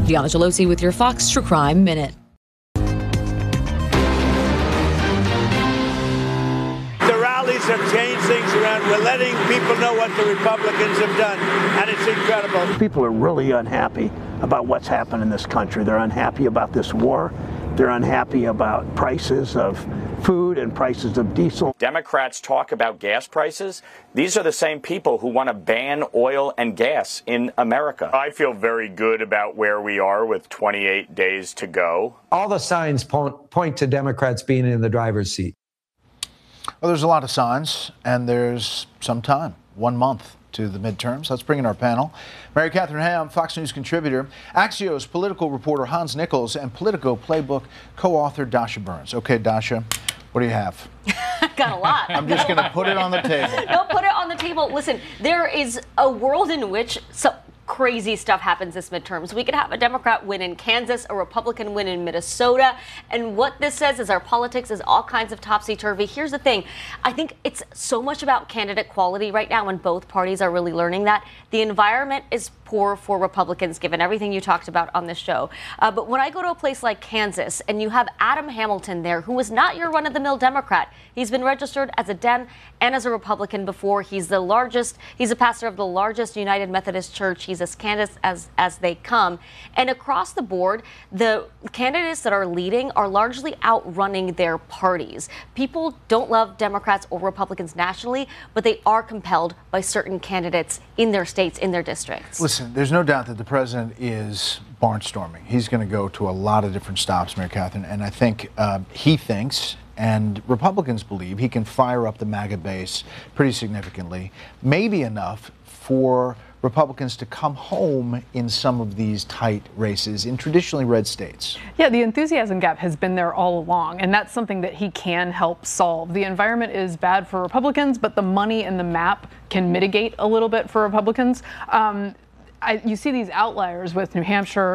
Gianna Gelosi with your Fox True Crime Minute. Have changed things around. We're letting people know what the Republicans have done, and it's incredible. People are really unhappy about what's happened in this country. They're unhappy about this war. They're unhappy about prices of food and prices of diesel. Democrats talk about gas prices. These are the same people who want to ban oil and gas in America. I feel very good about where we are with 28 days to go. All the signs point to Democrats being in the driver's seat. Well, there's a lot of signs, and there's some time, 1 month to the midterms. Let's bring in our panel. Mary Catherine Ham, Fox News contributor, Axios political reporter Hans Nichols, and Politico Playbook co-author Dasha Burns. Okay, Dasha, what do you have? Got a lot. I'm just going to put it on the table. No, put it on the table. Listen, there is a world in which crazy stuff happens this midterms. We could have a Democrat win in Kansas, a Republican win in Minnesota. And what this says is our politics is all kinds of topsy-turvy. Here's the thing. I think it's so much about candidate quality right now, and both parties are really learning that. The environment is poor for Republicans, given everything you talked about on this show. But when I go to a place like Kansas and you have Adam Hamilton there, who is not your run-of-the-mill Democrat, he's been registered as a Dem and as a Republican before. He's a pastor of the largest United Methodist Church. He's as candidates as they come. And across the board, the candidates that are leading are largely outrunning their parties. People don't love Democrats or Republicans nationally, but they are compelled by certain candidates in their states, in their districts. Listen, there's no doubt that the president is barnstorming. He's going to go to a lot of different stops, Mary Catherine, and I think he thinks, and Republicans believe, he can fire up the MAGA base pretty significantly, maybe enough for Republicans to come home in some of these tight races in traditionally red states. Yeah, the enthusiasm gap has been there all along, and that's something that he can help solve. The environment is bad for Republicans, but the money and the map can mitigate a little bit for Republicans. You see these outliers with New Hampshire